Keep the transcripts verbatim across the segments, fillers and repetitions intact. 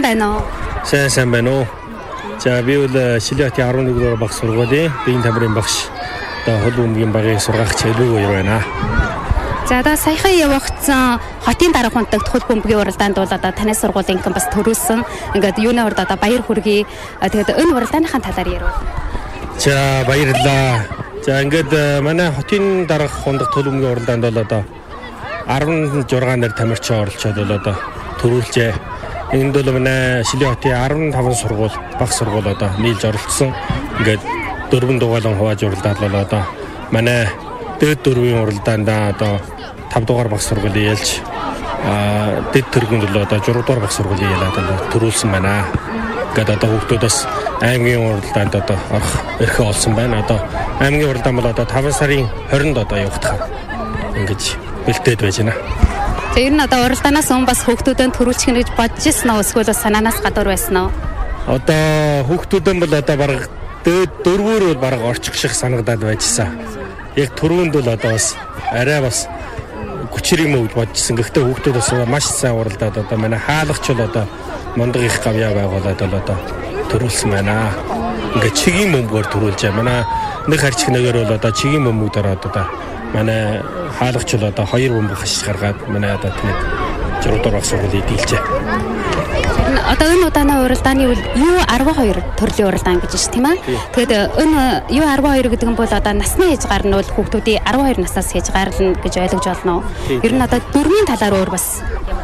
байна уу? Сайн сайн байна уу. За би бол Шилэотийн арван нэг дугаар багш сургуулийн биеийн тамирын багш. Одоо хөл бөмбөгийн багийн сургагч Элүүгээр байна. За одоо саяхан явагдсан хотын дарга хунтагт хөл бөмбөгийн уралдаанд бол одоо таны сургуулийн кампус төрүүлсэн. Ингээд юуны урд одоо баяр хүргэе. Тэгээд энэ уралдааныхаа талаар ярив. За баярлалаа. За ингээд манай хотын дарга хунтагт хөл бөмбөгийн уралдаанд бол одоо арван жургаан дээр тамирчин оролцоод бол одоо төрүүлжээ. Энд бол манай Шилээ хотын арван таван сургууль, баг сургууль одоо нийлж оролцсон. Ингээд дөрвөн дугаалan хувааж уралдаад бол одоо манай дэд дөрвийн уралдаанд одоо тав дугаар баг сургуулийн ялж аа дэд төргөнд бол одоо журам дугаар баг сургуулийн ялаад одоо төрүүлсэн байна. Ингээд одоо хүүхдүүдээс аймгийн уралдаанд одоо орох эрхээ олсон байна. Одоо аймгийн уралдаан бол одоо таван сарын хорионд одоо явагдах ингэж бэлдээд байж байна. Тэр нь одоо уралдаанаас өмнө бас хүүхдүүдэд төрүүлчих нь гэж бодож ирсэн үү? Эсвэл санаанаас гадуур байсан уу? Одоо хүүхдүүдэн бол одоо бараг дээд дөрвөөр бол бараг орчих шиг санагдаад байжсан. Яг түрүүнд бол одоо бас арай бас хүчээр юм уу гэж бодчихсон. Гэхдээ хүүхдүүд бас маш сайн уралдаад одоо манай хаалгач бол одоо мундаг их гавьяа байгуулад бол одоо төрүүлсэн байна. Ингээд чигийн бөмбөгөөр төрүүлж байна. Манай нэг харчих нэгээр бол одоо чигийн бөмбөг дөрөөд одоо манай хаалгач бол одоо хоёр бөмбөг хашиж гаргаад манай одоо тэгээд журам дугаар сургуулийг дийлжээ. Одоо энэ удааны уралдааны юу арван хоёр төрлийн уралдаан гэж байна тийм ээ. Тэгээд энэ юу арван хоёр гэдэг нь бол одоо насны хязгаар нь бол хүүхдүүдийн арван хоёр наснаас хязгаарлана гэж ойлгож байна уу? Ер нь одоо дөрвийн талаар өөр бас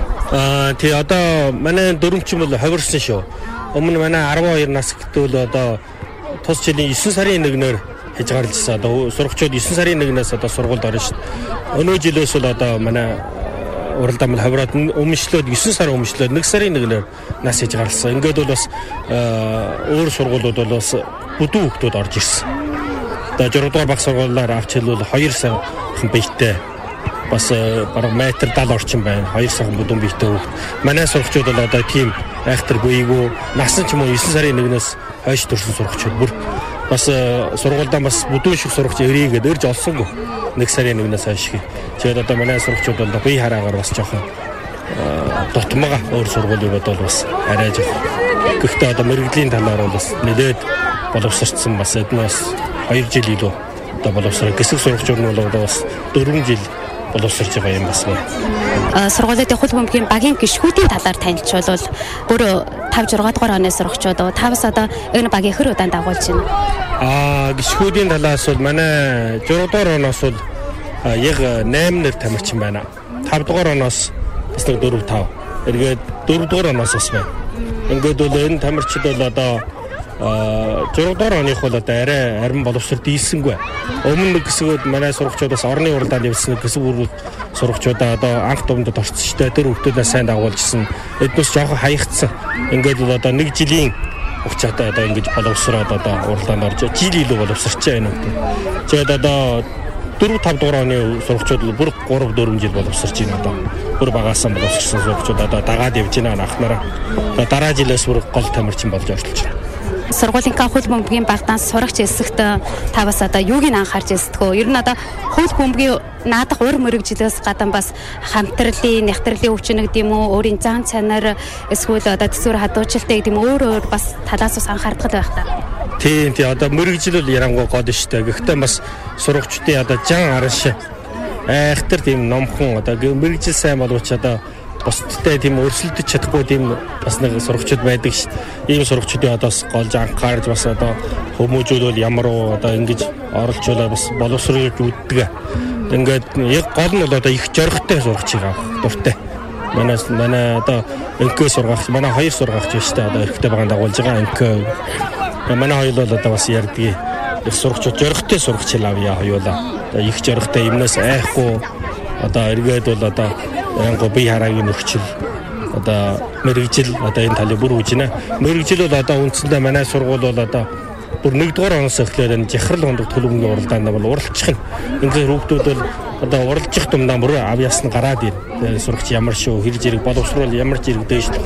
аа тий одоо манай дөрвчин бол ховирсан шүү. Өмнө манай арван хоёр нас гэтэл одоо тус жилийн есөн сарын нэгнээр хязгаарлажсан. Одоо сурагчид есөн сарын нэгнээс одоо сургуульд орно шүү. Өнөө жилээс бол одоо манай уралдаан бол хавраад өмчлөөд есөн сар өмчлөөд нэг сарын нэгнээр нас хязгаарласан. Ингээд бол бас өөр сургуулиуд бол бас бүдүүн хүүхдүүд орж ирсэн. Одоо журам дугаар баг сургуулиар авч хэлбэл хоёр саяхан биетэй бас бараг метр даал орчим байна. хоёр саяхан бүдүүн биетэй хүүхд. Манай сурагчид бол одоо тийм айхтар буйгүй насан ч юм уу есөн сарын нэгнээс хойш төрсэн сурагчид бүр бас сургуульдаа бас бүдүүн шиг сурагч өрийгээд өрж олсонгүй нэг сарын нэгнээс хойш. Тэгээд одоо манай сурагчид бол бие хараагаар бас жоохон дотмога өөр сургуулиуд бол бас арай жоохон. Гэхдээ одоо мэрэгжлийн талаар бол бас нэлээд боловсрцсан бас эднээс хоёр жил илүү одоо боловсроо. Гэсэг сурагчид нь бол бас дөрвөн жил боловсрж байгаа юм бас байна. Сургуулиудын хөл бөмбөгийн багийн гишгүүдийн талаар танилцуулбал бүр тав зургаан дугаар оны сурагчид тавс одоо энэ багийн хэр удаан дагуулж байна. Аа гишгүүдийн талаас бол манай журам дугаар оноос бол яг найман нэр тамирчин байна. тав дугаар оноос бас нэг дөрөв тав. Эргээд дөрөв дугаар оноос бас байна. Ингээд бол энэ тамирчид бол одоо журам дугаар оных бол одоо арай арин боловсрол дийлсэнгүй. Өмнө нэг хэсгүүд манай сурагчдаас орны уралдаанд явсан хэсэг бүрүүд сурагчдаа одоо анх томдод орсон штэ тэр хүүхдүүдээ сайн дагуулжсэн. Эднээс жоохон хаягдсан. Ингээд бол одоо нэг жилийн хугацаатай одоо ингэж боловсроод одоо уралдаанд орж жил илүү боловсрч байна үү. Тэгээд одоо дөрөв тав дугаар оны сурагчид бүр гурав дөрвөн жил боловсрч байна одоо. Бүр багаасан боловсрсан сурагчид одоо дагаад явж байна анхнараа. Дараа жилээс бүр гол тамирчин болж оролцож байна. Сургуулийн хөл бөмбөгийн багтаан сурагч эсэгт та бас одоо юуг нь анхаарч ирсдгөө. Ер нь одоо хөл бөмбөгийн наадах ур мөрөгжлөөс гадна бас хамтралын, нягтралын өвчин гэдэг юм уу, өөрийн зан чанар эсвэл одоо төсвөр хадуучилтай гэдэг юм өөр өөр бас талаас бас анхаардаг байх та. Тийм тий одоо мөрөгжил бол ярангуй гол шүү дээ. Гэхдээ бас сурагчдын одоо жан аранш айхтар тийм номхон одоо мөрөгжил сайн боловч одоо бусдтай тийм өрсөлдөж чадахгүй тийм бас нэг сурагчид байдаг ш. Ийм сурагчдын одоо голж анхаарж бас одоо хүмүүжүүлвэл ямар уу одоо ингэж оролцуулаад бас боловсруулж үүддэг. Ингээд яг гол нь бол одоо их зоригтой сурагчийг авах дуртай. Манай манай одоо энкэ сургагч манай хоёр сургагч байна ш. Одоо эрэгтэй багаан дагуулж байгаа энкэ. Манай хоёр бол одоо бас ярьдгийг их сурагчид зоригтой сурагчил авъя хоёулаа. Одоо их зоригтой юмнаас айхгүй одоо эргээд бол одоо янгоо бие хараагийн нөхцөл одоо мэрэгжил одоо энэ талыг бүр үүжнэ. Мэрэгжил бол одоо үндсэндээ манай сургууль бол одоо бүр нэгдүгээр оноос эхлээд энэ жахрал хондог төлөвлөмгийн уралдаанд бол уралчих нь. Ингээд хүүхдүүд бол одоо уралжих тумдаа бүр ав ясна гараад ир. Сурагч ямар шүү, хэр зэрэг боловсруул ямар зэрэг дээшлэх